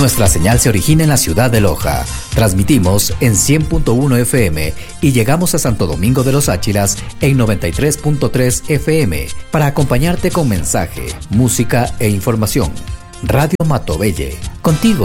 Nuestra señal se origina en la ciudad de Loja. Transmitimos en 100.1 FM y llegamos a Santo Domingo de los Áchilas en 93.3 FM para acompañarte con mensaje, música e información. Radio Matobelle, contigo